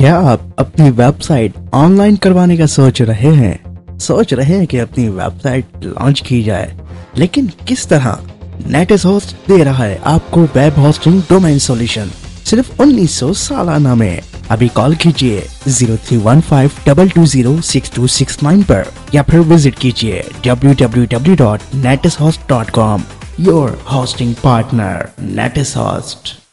क्या आप अपनी वेबसाइट ऑनलाइन करवाने का सोच रहे हैं कि अपनी वेबसाइट लॉन्च की जाए, लेकिन किस तरह? नेटिस होस्ट दे रहा है आपको वेब होस्टिंग डोमेन सॉल्यूशन सिर्फ 1900 सालाना में। अभी कॉल कीजिए 0315220669 पर या फिर विजिट कीजिए www.netishost.com। Your hosting partner नेटिस host.